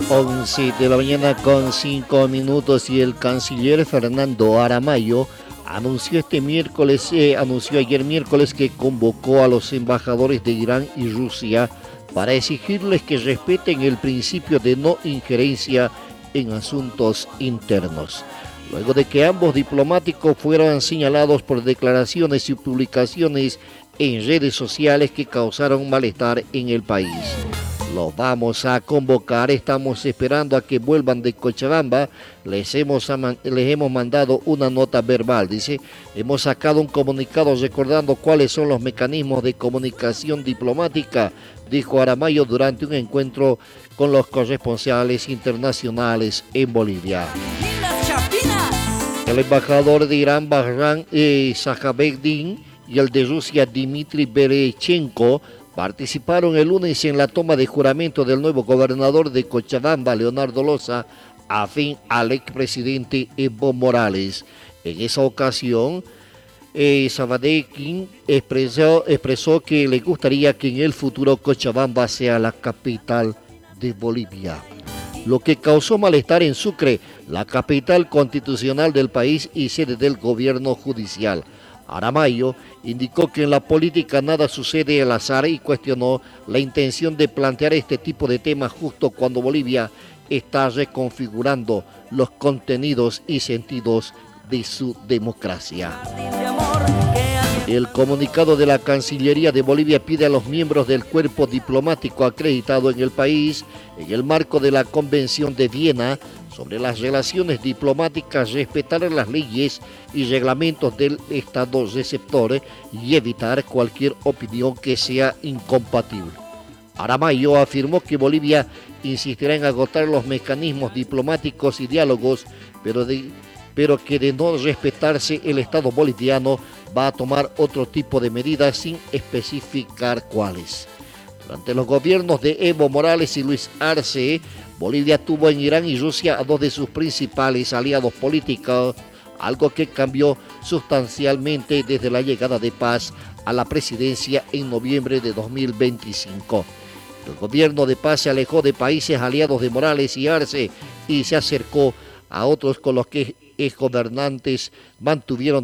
11 de la mañana con 5 minutos y el canciller Fernando Aramayo anunció ayer miércoles que convocó a los embajadores de Irán y Rusia para exigirles que respeten el principio de no injerencia en asuntos internos. Luego de que ambos diplomáticos fueran señalados por declaraciones y publicaciones en redes sociales que causaron malestar en el país. Los vamos a convocar, estamos esperando a que vuelvan de Cochabamba, les hemos mandado una nota verbal, dice, hemos sacado un comunicado recordando cuáles son los mecanismos de comunicación diplomática, dijo Aramayo durante un encuentro con los corresponsales internacionales en Bolivia. El embajador de Irán, Bahram Sajabeddin, y el de Rusia, Dmitry Berechenko, participaron el lunes en la toma de juramento del nuevo gobernador de Cochabamba, Leonardo Loza, afín al expresidente Evo Morales. En esa ocasión, Sajabeddin expresó que le gustaría que en el futuro Cochabamba sea la capital de Bolivia, lo que causó malestar en Sucre, la capital constitucional del país y sede del gobierno judicial. Aramayo indicó que en la política nada sucede al azar y cuestionó la intención de plantear este tipo de temas justo cuando Bolivia está reconfigurando los contenidos y sentidos de su democracia. El comunicado de la Cancillería de Bolivia pide a los miembros del cuerpo diplomático acreditado en el país, en el marco de la Convención de Viena sobre las relaciones diplomáticas, respetar las leyes y reglamentos del Estado receptor y evitar cualquier opinión que sea incompatible. Aramayo afirmó que Bolivia insistirá en agotar los mecanismos diplomáticos y diálogos, pero que de no respetarse el Estado boliviano va a tomar otro tipo de medidas sin especificar cuáles. Durante los gobiernos de Evo Morales y Luis Arce, Bolivia tuvo en Irán y Rusia a dos de sus principales aliados políticos, algo que cambió sustancialmente desde la llegada de Paz a la presidencia en noviembre de 2025. El gobierno de Paz se alejó de países aliados de Morales y Arce y se acercó a otros con los que exgobernantes mantuvieron